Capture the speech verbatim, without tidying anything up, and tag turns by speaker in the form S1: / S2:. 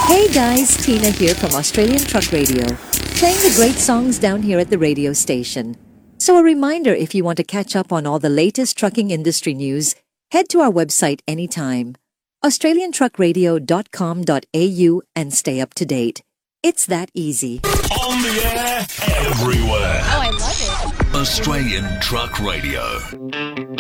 S1: Hey guys, Tina here from Australian Truck Radio, playing the great songs down here at the radio station. So a reminder, if you want to catch up on all the latest trucking industry news, head to our website anytime, australian truck radio dot com dot a u, and stay up to date. It's that easy.
S2: On the air, everywhere.
S3: Oh, I love it.
S2: Australian Truck Radio.